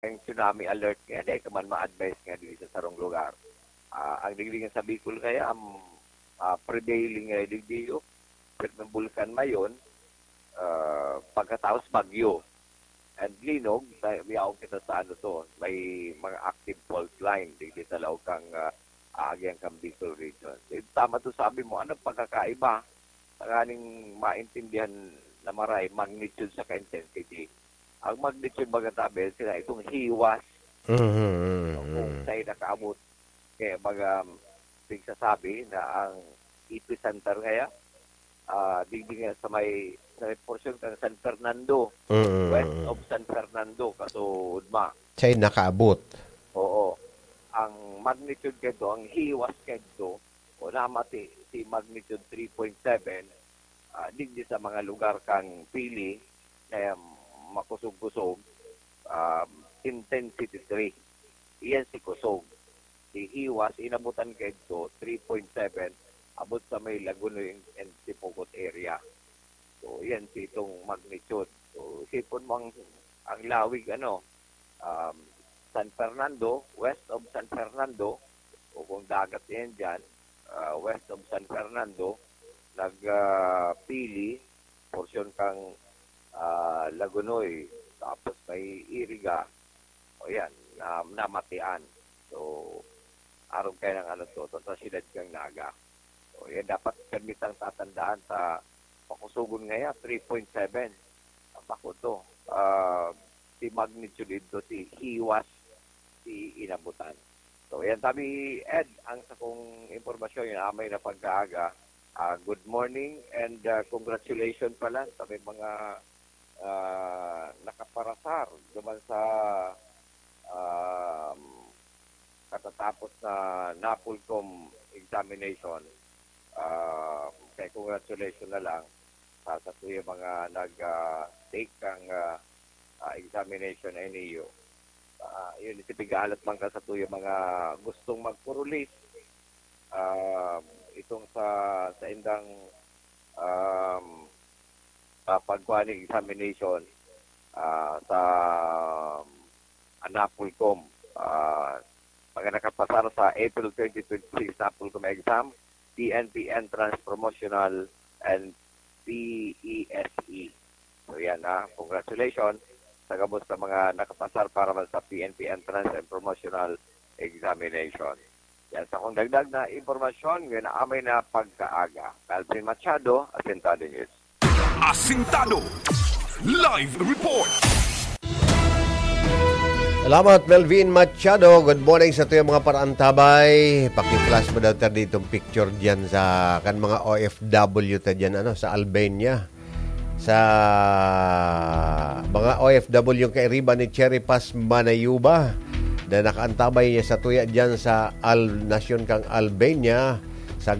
ang tsunami alert nga, dahil ka man ma-advise nga dito sa sarong lugar. Ang diglingan sa Bicol kaya, ang prevailing nga digdiyo, ng bulkan mayon, pagkatapos bagyo. And linog, biyaw kita sa ano to, may mga active fault line, digdi sa laog kang agyang kang Bicol region. Tama to sabi mo, ano pagkakaiba? Kaning maintindihan na maray, magnitude sa intensity. Ang magnitude magatabi sila itong hiwas. Kung sa'yo nakaabot, kaya sabi na ang epicenter kaya, digdi nga sa may portion ng San Fernando, west of San Fernando, kasudma. Sa'yo nakaabot. Oo. Ang magnitude kito, ang hiwas kito, o namati si magnitude 3.7, digdi sa mga lugar kang pili, na makusog-kusog, intensity 3. Iyan si kusog. Si hiwas, inabutan kito, 3.7, abot sa may Lagunoy and Sipokot area. So, yan si itong magnitude. So, sipon mo ang lawig, San Fernando, west of San Fernando, o kung dagat yan dyan, west of San Fernando, nagpili, portion kang Lagunoy, tapos may Iriga, o yan, namatian. So, araw kayo ng sa siyudad kang Naga. So, yan dapat permitang tatandaan sa pakusugon ngayon, 3.7. Bako to. Si magnitude dito, si hiwas, si inabutan. So, yan sabi, Ed, ang sa kong informasyon, yung amay na pagkaaga. Good morning and congratulations pala sa may mga nakaparasar duman sa katatapos na NAPOLCOM examination. Kaya congratulations na lang sa tuyo mga nag-take ang examination ay niyo. Yun, itipigalat man ka sa tuyo mga gustong magpurulis. Itong sa indang pagkuhaning examination sa NAPOLCOM. Mga nakapasar sa April 2026 NAPOLCOM exam, PNP Entrance Promotional and PESE. So yan congratulations sa gabos sa mga nakapasar para sa PNP Entrance and Promotional Examination. Yan sa kong dagdag na informasyon, ngayon na amay na pagkaaga. Calvin Machado, Asintado News. Asintado Live Report. Salamat, Melvin Machado. Good morning sa tuyong mga parantabay. Paki-flash mo daw tayo ditong picture dyan sa kan mga OFW tayo dyan, sa Albania. Sa mga OFW kay Riba ni Cherry Paz Manayuba na nakaantabay niya sa tuya dyan sa Nation kang Albania sa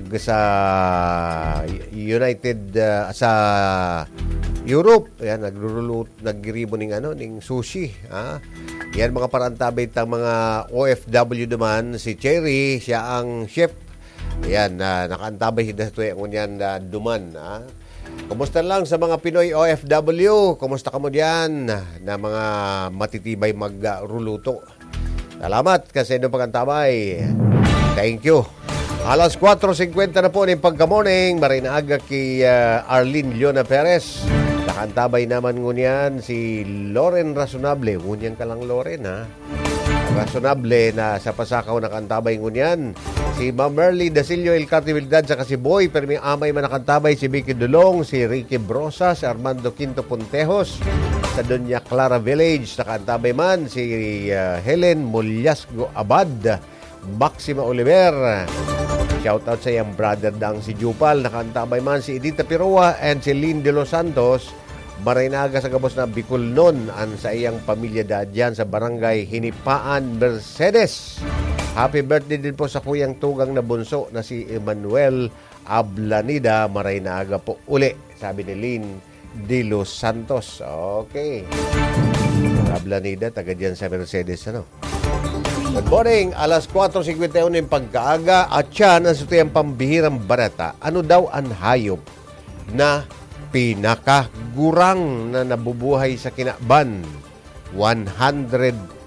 United sa Europe. Ayan, nagriribo ning sushi. Yan mga parantabay tang mga OFW naman. Si Cherry, siya ang chef. Ayan, nakaantabay siya sa tuya ngunyan duman. Kumusta lang sa mga Pinoy OFW? Kumusta ka mo dyan na mga matitibay magruluto? Salamat kasi doon pagantabay. Thank you. Alas 4:50 na po ng pagka-morning. Marinaaga kay Arlene Leona Perez. Nakantabay naman ngunyan si Loren Razonable. Ngunyan ka lang, Loren, Razonable na sa pasakaw nakantabay ngunyan. Si Ma'am Merly Dasilio El Cartibilidad sa si Boy. Pero may amay man nakantabay si Vicky Dulong, si Ricky Brosa, si Armando Quinto Puntejos. Sa Doña Clara Village, nakantabay man si Helen Mulyasgo Abad, Maxima Oliver. Shoutout sa iyang brother dang si Jupal. Nakantabay man si Edita Pirua and si Lynn De Los Santos. Marinaga sa gabos na Bicol noon ang sa iyang pamilya dyan sa barangay Hinipaan, Mercedes. Happy birthday din po sa kuyang tugang na bunso na si Emmanuel Ablanida. Marinaga po uli, sabi ni Lynn De Los Santos. Okay. Ablanida, taga dyan sa Mercedes, Good morning, alas 4:51 ng pagkaaga at yan ang sutuyang pambihirang barata. Ano daw ang hayop na pinakagurang na nabubuhay sa Kinakban? 100